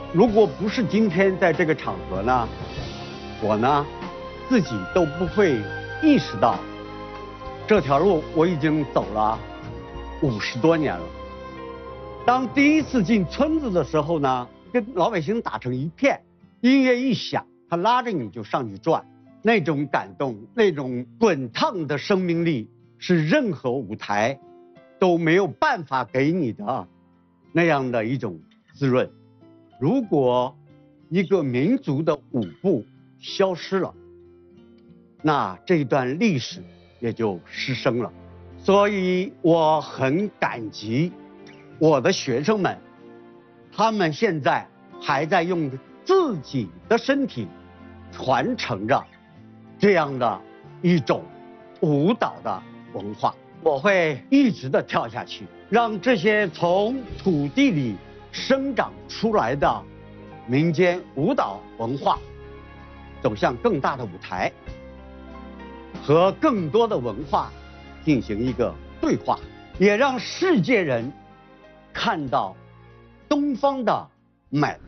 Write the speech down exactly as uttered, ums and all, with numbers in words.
如果不是今天在这个场合呢，我呢自己都不会意识到这条路我已经走了五十多年了。当第一次进村子的时候呢，跟老百姓打成一片，音乐一响，他拉着你就上去转，那种感动，那种滚烫的生命力，是任何舞台都没有办法给你的那样的一种滋润。如果一个民族的舞步消失了，那这段历史也就失声了。所以我很感激我的学生们，他们现在还在用自己的身体传承着这样的一种舞蹈的文化。我会一直的跳下去，让这些从土地里生长出来的民间舞蹈文化走向更大的舞台，和更多的文化进行一个对话，也让世界人看到东方的美。